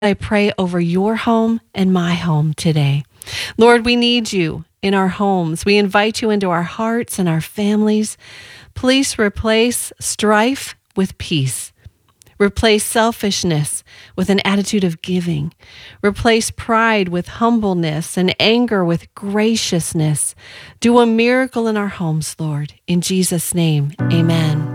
I pray over your home and my home today. Lord, we need you in our homes. We invite you into our hearts and our families. Please replace strife with peace. Replace selfishness with an attitude of giving. Replace pride with humbleness and anger with graciousness. Do a miracle in our homes, Lord. In Jesus' name, amen.